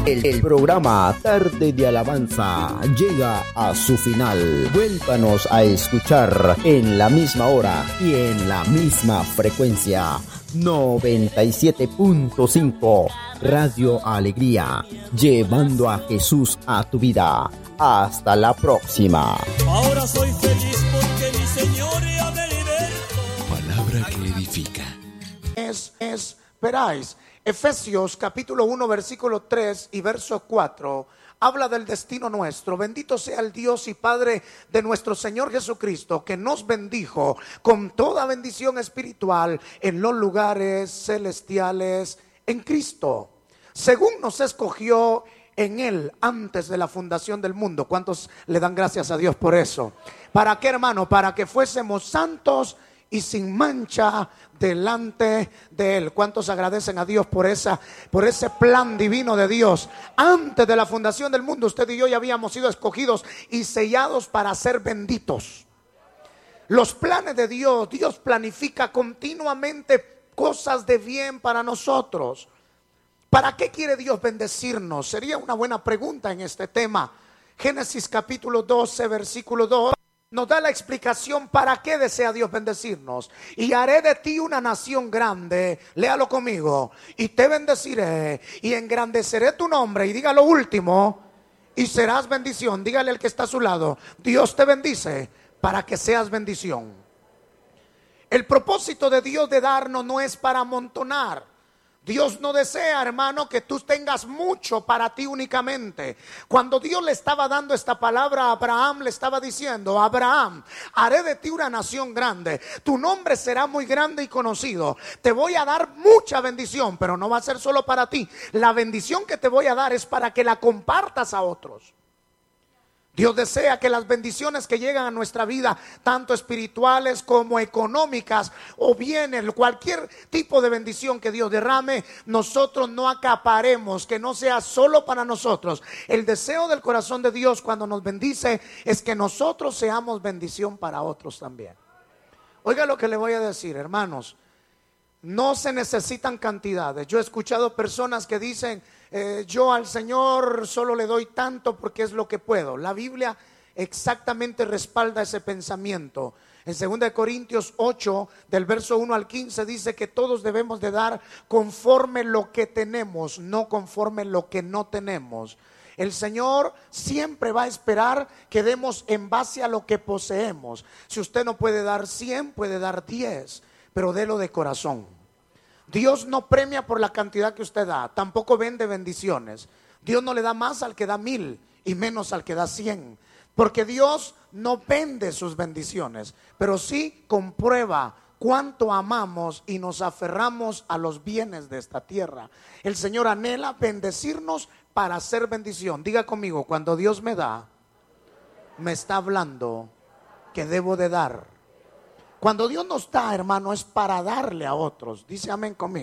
El programa Tarde de Alabanza llega a su final. Vuélvanos a escuchar en la misma hora y en la misma frecuencia. 97.5 Radio Alegría, llevando a Jesús a tu vida. Hasta la próxima. Ahora soy feliz porque mi Señor ya me libertó. Palabra que edifica. Esperáis. Efesios capítulo 1 versículo 3 y verso 4 habla del destino nuestro. Bendito sea el Dios y Padre de nuestro Señor Jesucristo, que nos bendijo con toda bendición espiritual en los lugares celestiales en Cristo, según nos escogió en Él antes de la fundación del mundo. ¿Cuántos le dan gracias a Dios por eso? ¿Para qué, hermano? Para que fuésemos santos y sin mancha delante de Él. ¿Cuántos agradecen a Dios por ese plan divino de Dios? Antes de la fundación del mundo, usted y yo ya habíamos sido escogidos y sellados para ser benditos. Los planes de Dios, Dios planifica continuamente cosas de bien para nosotros. ¿Para qué quiere Dios bendecirnos? Sería una buena pregunta en este tema. Génesis capítulo 12 versículo 2 nos da la explicación para qué desea Dios bendecirnos. Y haré de ti una nación grande, léalo conmigo, y te bendeciré y engrandeceré tu nombre. Y diga lo último, y serás bendición. Dígale al que está a su lado, Dios te bendice para que seas bendición. El propósito de Dios de darnos no es para amontonar. Dios no desea, hermano, que tú tengas mucho para ti únicamente. Cuando Dios le estaba dando esta palabra a Abraham, le estaba diciendo: Abraham, haré de ti una nación grande. Tu nombre será muy grande y conocido. Te voy a dar mucha bendición, pero no va a ser solo para ti. La bendición que te voy a dar es para que la compartas a otros. Dios desea que las bendiciones que llegan a nuestra vida, tanto espirituales como económicas, o bien cualquier tipo de bendición que Dios derrame, nosotros no acaparemos, que no sea solo para nosotros. El deseo del corazón de Dios cuando nos bendice es que nosotros seamos bendición para otros también. Oiga lo que le voy a decir, hermanos. No se necesitan cantidades. Yo he escuchado personas que dicen: yo al Señor solo le doy tanto porque es lo que puedo. La Biblia exactamente respalda ese pensamiento. En 2 Corintios 8, del verso 1 al 15, dice que todos debemos de dar conforme lo que tenemos, no conforme lo que no tenemos. El Señor siempre va a esperar que demos en base a lo que poseemos. Si usted no puede dar 100, puede dar 10, pero délo de corazón. Dios no premia por la cantidad que usted da, tampoco vende bendiciones. Dios no le da más al que da 1000 y menos al que da 100, porque Dios no vende sus bendiciones, pero sí comprueba cuánto amamos y nos aferramos a los bienes de esta tierra. El Señor anhela bendecirnos para hacer bendición. Diga conmigo: cuando Dios me da, me está hablando que debo de dar. Cuando Dios nos da, hermano, es para darle a otros. Dice amén conmigo.